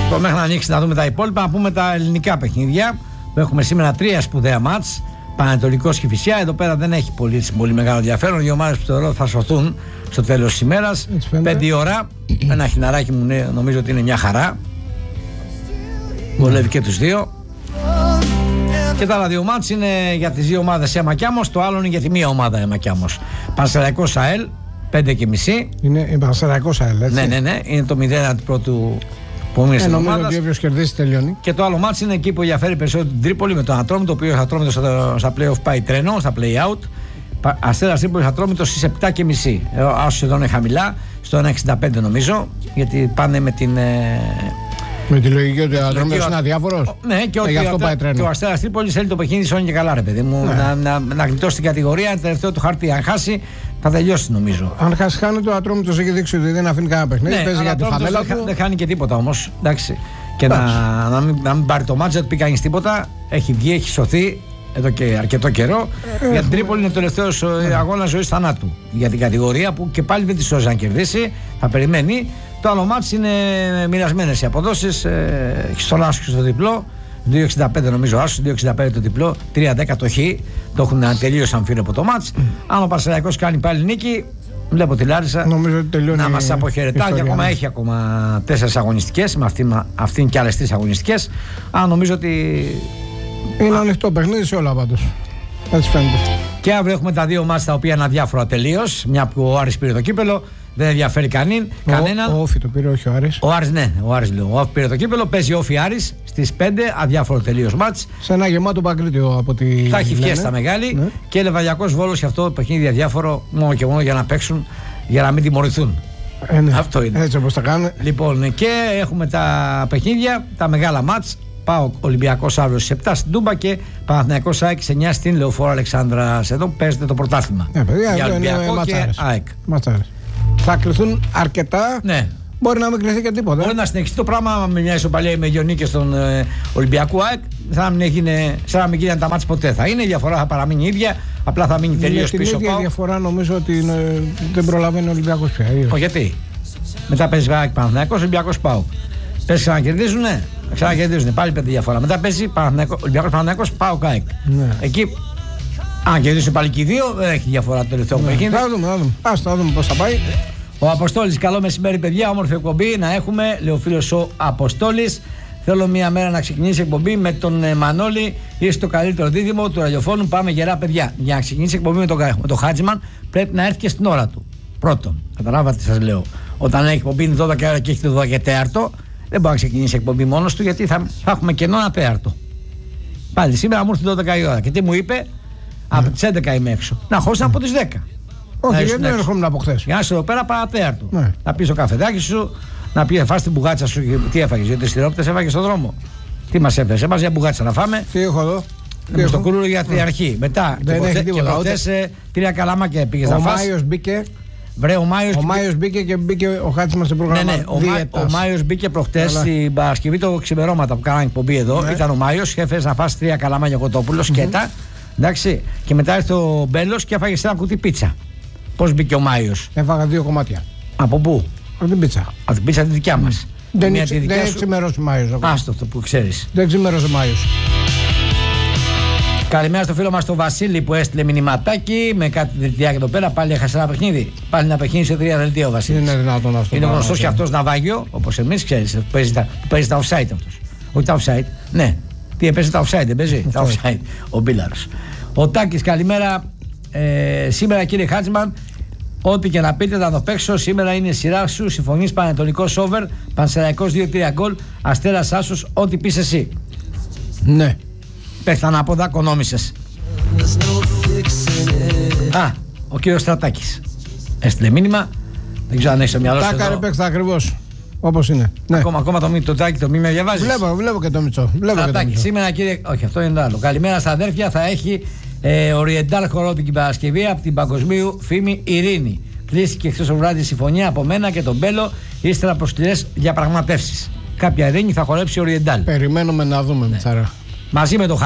Λοιπόν, μέχρι να ανοίξει να δούμε τα υπόλοιπα, να πούμε τα ελληνικά παιχνίδια. Έχουμε σήμερα 3 σπουδαία μάτς. Πανετολικός και Φυσιά. Εδώ πέρα δεν έχει πολύ μεγάλο ενδιαφέρον. Οι ομάδες που θεωρώ θα σωθούν στο τέλος της ημέρας. 5 η ώρα. Ένα χιναράκι μου νομίζω ότι είναι μια χαρά. Βολεύει και τους δύο. Και τα άλλα δύο μάτς είναι για τις δύο ομάδες Έμα και Άμμος. Το άλλο είναι για τη μία ομάδα Έμα και Άμμος. Πανσεραϊκός ΑΕΛ 5:30. Είναι Πανσεραϊκός ΑΕΛ, έτσι. Ναι. Είναι το 0 του πρώτου. Νομίζω ότι όποιος κερδίσει τελειώνει. Και το άλλο μάτς είναι εκεί που ενδιαφέρει περισσότερο την Τρίπολη με τον Ατρόμητο, το οποίο ο Ατρόμητος στα play-off πάει τρένο, στα play-out. Αστέρας Τρίπολης Ατρόμητος στις 7:30. Άσος εδώ είναι χαμηλά, στο 1,65 νομίζω, γιατί πάνε με την. Με τη λογική ότι ο Ατρόμητος είναι αδιάφορος. Ναι, και ότι και ο Αστέρας Τρίπολης θέλει το παιχνίδι σώνει και καλά, ρε παιδί μου. Ναι. Να γλιτώσει την κατηγορία, είναι τελευταίο του χαρτί. Αν χάσει, θα τελειώσει νομίζω. Αν χάνει το Ατρόμητος, έχει δείξει ότι δεν αφήνει κανένα παιχνίδι. Ναι, παίζει για τη φανέλα του. Δεν χάνει και τίποτα όμως. Εντάξει. Και να μην πάρει το μάτς, δεν του πει κανείς τίποτα. Έχει βγει, έχει σωθεί εδώ και αρκετό καιρό. Για την Τρίπολη είναι ο τελευταίος αγώνας ζωής θανάτου. Για την κατηγορία που και πάλι δεν τη σώζει να κερδίσει. Θα περιμένει. Το άλλο μάτς είναι μοιρασμένες οι αποδόσεις. Έχει στον Άσο και στο διπλό. 2,65 νομίζω Άσο, 2,65 το διπλό, 3,10 το Χ. Το έχουν τελείως αμφίρεπο το μάτς. Αν ο Πανσεραϊκός κάνει πάλι νίκη, βλέπω τη Λάρισα να μας αποχαιρετά. Και έχει ακόμα 4 αγωνιστικές. Με αυτήν και άλλες 3 αγωνιστικές. Αν νομίζω ότι. Είναι ανοιχτό παιχνίδι σε όλα πάντως. Έτσι φαίνεται. Και αύριο έχουμε τα δύο μάτς τα οποία είναι αδιάφορα τελείως. Μια που ο Άρης πήρε το κύπελο. Δεν ενδιαφέρει κανέναν. Ο Όφη το πήρε, όχι ο Άρης. Ο Άρης, ναι, ο Άρης λέω. Ο Όφη πήρε το κύπελο. Παίζει Όφη Άρης στις 5, αδιάφορο τελείως μάτς. Σε ένα γεμάτο Παγκρίτιο από τη. Θα έχει φιέστα μεγάλη. Ναι. Και Λεβαδιακός Βόλος, και αυτό το παιχνίδι αδιάφορο μόνο και μόνο για να παίξουν, για να μην τιμωρηθούν. Ναι. Αυτό είναι. Έτσι όπως τα κάνουν. Λοιπόν, και έχουμε τα παιχνίδια, τα μεγάλα μάτς. Πάω Ολυμπιακός αύριο στις 7 στην Τούμπα και Παναθηναϊκός ΑΕΚ σε 9 στην Λεωφόρο Αλεξάνδρας. Εδώ παίζεται το πρωτάθλημα. Για Ολυμπιακό και ΑΕΚ. Θα κρυθούν αρκετά. Ναι. Μπορεί να μην κρυθεί και τίποτα. Μπορεί να συνεχιστεί το πράγμα με μια ισοπαλία με Γιονίκες στον Ολυμπιακό ΑΕΚ. Σαν να μην γίνανε τα μάτς ποτέ. Θα είναι, η διαφορά θα παραμείνει ίδια. Απλά θα μείνει τελείως πίσω. Η ίδια διαφορά νομίζω ότι δεν προλαβαίνει ο Ολυμπιακός πια. Γιατί. Μετά παίζει ΑΕΚ Παναθηναϊκός, Ολυμπιακός ΠΑΟΚ. Πες ξανακερδίζουνε. Ξανακερδίζουνε. Πάλι 5 διαφορά. Μετά παίζει Ολυμπιακός Παναθηναϊκός, ΠΑΟΚ ΑΕΚ. Εκεί. Αν κερδίσουν πάλι και οι δύο, δεν έχει διαφορά το τελευταίο παιχνίδι. Θα δούμε πώς θα πάει. Ο Αποστόλης, καλό μεσημέρι, παιδιά. Όμορφη εκπομπή να έχουμε. Λέει ο φίλος ο Αποστόλης. Θέλω μία μέρα να ξεκινήσει εκπομπή με τον Μανώλη. Είσαι το καλύτερο δίδυμο του ραδιοφώνου. Πάμε γερά, παιδιά. Για να ξεκινήσει εκπομπή με τον Χάτζημαν, πρέπει να έρθει και στην ώρα του. Πρώτον, καταλάβατε τι σας λέω. Όταν έχει εκπομπή είναι 12 ώρα και έχει το 12 και τέταρτο, δεν μπορεί να ξεκινήσει εκπομπή μόνος του, γιατί θα έχουμε κενό ένα τέταρτο. Πάλι σήμερα μου ήρθε 12 η ώρα. Και τι μου είπε, από τις 11 είμαι έξω. Να χώσει από τις 10. Όχι, γιατί δεν έρχομαι από χθες. Για να είσαι εδώ πέρα παρατέταρτο. Να πεις το καφεδάκι σου, να πει φας την μπουγάτσα σου. Τι έφαγες, γιατί στηρόπιτες έφαγες στον δρόμο. Τι μας έφερες, έμαζε μια μπουγάτσα να φάμε. Τι έχω εδώ. Με στο κουρούλο για την αρχή. Μετά και προχθές 3 καλαμάκια πήγες να φας. Ο Μάιος μπήκε. Ο Μάιος μπήκε και μπήκε ο Χάτζημας στο πρόγραμμα. Ναι, ο Μάιος μπήκε προχτές στην Παρασκευή το ξημερώματα που κάνανε εκπομπή εδώ. Ναι. Ήταν ο Μάιος και έφερε να φας 3 καλαμάκια κοτόπουλο σκέτα. Εντάξει. Και μετά ήρθε ο Μπέλος και έφαγε ένα κουτί πίτσα. Πώς μπήκε ο Μάιος? Έφαγα 2 κομμάτια. Από πού? Από την πίτσα. Από την πίτσα τη δικιά μας. Δεν έχει ξημερώσει ο Μάιος. Άστο αυτό που ξέρεις. Δεν ξημερώσει ο Μάιος. Καλημέρα στο φίλο μας τον Βασίλη που έστειλε μηνυματάκι με κάτι δελτιάκι εδώ πέρα. Πάλι έχασε ένα παιχνίδι. Πάλι ένα παιχνίδι σε 3 δελτία ο Βασίλης. Είναι δυνατόν αυτό. Είναι γνωστός και αυτός ναυάγιο, όπως εμείς ξέρεις. Που παίζει τα offside αυτός. Όχι τα offside. Ναι. Τι έπαιζε τα offside, δεν παίζει. Τα offside. Ο Μπίλαρος. Ο Τάκης, καλημέρα. Σήμερα κύριε Χάτζημαν, ό,τι και να πείτε θα το παίξω. Σήμερα είναι η σειρά σου. Συμφωνείς Πανετολικός over. Πανσεραϊκός 2-3 γκολ. Αστέρας Άσος, ό,τι πεις εσύ. Ναι. Πες τα ανάποδα, κονόμησες. Ο κύριος Στρατάκης έστειλε μήνυμα. Δεν ξέρω αν έχει στο μυαλό σου. Τα παίξτε ακριβώς όπως είναι. Ναι. Ακόμα το Τάκη το μήνυμα διαβάζεις. Βλέπω και το Μητσό. Στρατάκη, σήμερα κύριε. Όχι, αυτό είναι άλλο. Καλημέρα στα αδέρφια. Θα έχει Oriental χορό την Παρασκευή από την παγκοσμίου φήμη Ειρήνη. Κλείστηκε χθες το βράδυ συμφωνία από μένα και τον Μπέλο, ύστερα από σκληρές διαπραγματεύσεις. Κάποια Ειρήνη θα χορέψει Oriental. Περιμένουμε να δούμε, Μητσάρα. Μαζί με τον